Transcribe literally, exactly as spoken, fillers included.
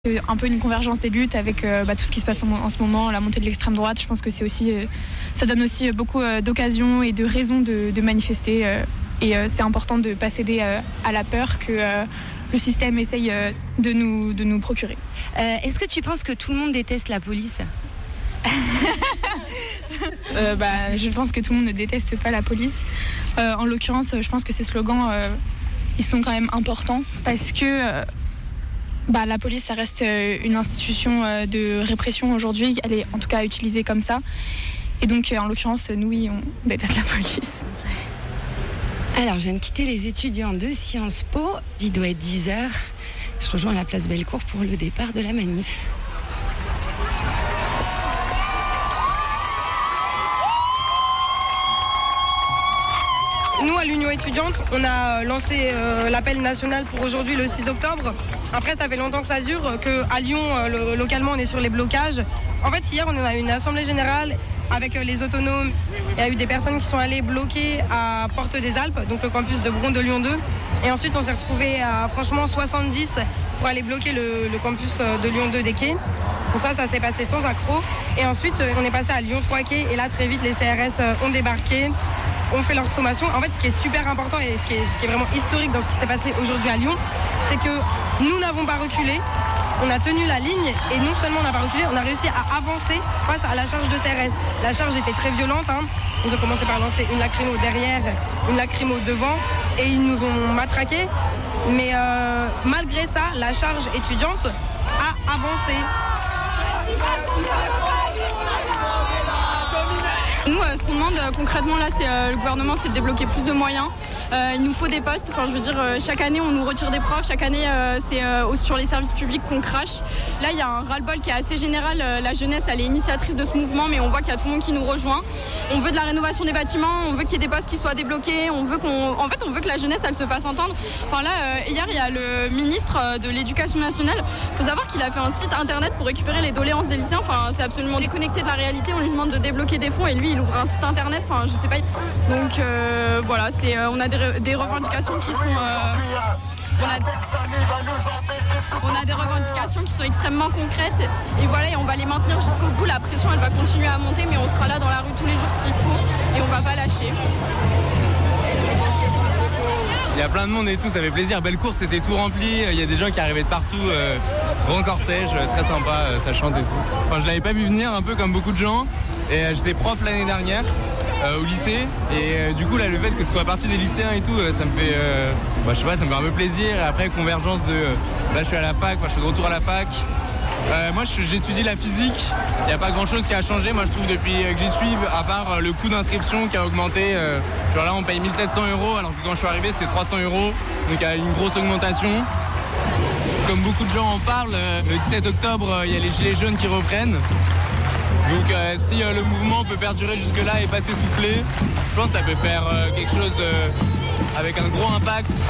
Un peu une convergence des luttes avec euh, bah, tout ce qui se passe en, en ce moment, la montée de l'extrême droite. Je pense que c'est aussi, euh, ça donne aussi beaucoup euh, d'occasions et de raisons de, de manifester. Euh, et euh, c'est important de ne pas céder euh, à la peur que euh, le système essaye euh, de, nous, de nous procurer. Euh, est-ce que tu penses que tout le monde déteste la police ? euh, bah, Je pense que tout le monde ne déteste pas la police. Euh, en l'occurrence, je pense que ces slogans, euh, ils sont quand même importants parce que... Euh, Bah, la police, ça reste une institution de répression aujourd'hui. Elle est en tout cas utilisée comme ça. Et donc, en l'occurrence, nous, oui, on déteste la police. Alors, je viens de quitter les étudiants de Sciences Po. Il doit être dix heures. Je rejoins la place Bellecour pour le départ de la manif. Nous, à l'Union étudiante, on a lancé euh, l'appel national pour aujourd'hui, le six octobre. Après, ça fait longtemps que ça dure, qu'à Lyon, euh, le, localement, on est sur les blocages. En fait, hier, on a eu une assemblée générale avec euh, les autonomes. Il y a eu des personnes qui sont allées bloquer à Porte des Alpes, donc le campus de Bron de Lyon deux. Et ensuite, on s'est retrouvés à franchement soixante-dix pour aller bloquer le, le campus de Lyon deux des quais. Donc ça, ça s'est passé sans accroc. Et ensuite, on est passé à Lyon trois quais. Et là, très vite, les C R S ont débarqué. On fait leur sommation. En fait, ce qui est super important et ce qui est, ce qui est vraiment historique dans ce qui s'est passé aujourd'hui à Lyon, c'est que nous n'avons pas reculé, on a tenu la ligne et non seulement on n'a pas reculé, on a réussi à avancer face à la charge de C R S. La charge était très violente, hein. Ils ont commencé par lancer une lacrymo derrière, une lacrymo devant et ils nous ont matraqués. Mais euh, malgré ça, la charge étudiante a avancé. Nous, euh, ce qu'on demande euh, concrètement là, c'est euh, le gouvernement, c'est de débloquer plus de moyens. Euh, il nous faut des postes. Enfin, je veux dire, euh, chaque année, on nous retire des profs. Chaque année, euh, c'est euh, sur les services publics qu'on crache. Là, il y a un ras-le-bol qui est assez général. Euh, la jeunesse, elle est initiatrice de ce mouvement, mais on voit qu'il y a tout le monde qui nous rejoint. On veut de la rénovation des bâtiments. On veut qu'il y ait des postes qui soient débloqués. On veut qu'on, en fait, on veut que la jeunesse, elle se fasse entendre. Enfin là, euh, hier, il y a le ministre euh, de l'Éducation nationale. Il faut savoir qu'il a fait un site internet pour récupérer les doléances des lycéens. Enfin, c'est absolument déconnecté de la réalité. On lui demande de débloquer des fonds et lui, il ouvre un site internet. Enfin, je sais pas. Donc euh, voilà, c'est, euh, on a des, des revendications qui sont. Euh, on, a, on a des revendications qui sont extrêmement concrètes. Et voilà, et on va les maintenir jusqu'au bout. La pression, elle va continuer à monter, mais on sera là dans la rue tous les jours s'il faut. Et on va pas lâcher. Il y a plein de monde et tout, ça fait plaisir. Bellecour, c'était tout rempli. Il y a des gens qui arrivaient de partout. Euh, grand cortège, très sympa, euh, ça chante et tout. Enfin, je l'avais pas vu venir, un peu comme beaucoup de gens. Et euh, j'étais prof l'année dernière euh, au lycée. Et euh, du coup, là, le fait que ce soit partie des lycéens et tout, euh, ça me fait, euh, bah, je sais pas, ça me fait un peu plaisir. Et après, convergence de, euh, là, je suis à la fac, enfin, je suis de retour à la fac. Euh, moi, j'étudie la physique. Il n'y a pas grand-chose qui a changé, moi, je trouve, depuis que j'y suis, à part le coût d'inscription qui a augmenté. Euh, genre là, on paye mille sept cents euros, alors que quand je suis arrivé, c'était trois cents euros. Donc, il y a une grosse augmentation. Comme beaucoup de gens en parlent, euh, le dix-sept octobre, il euh, y a les gilets jaunes qui reprennent. Donc, euh, si euh, le mouvement peut perdurer jusque-là et pas s'essouffler, je pense que ça peut faire euh, quelque chose euh, avec un gros impact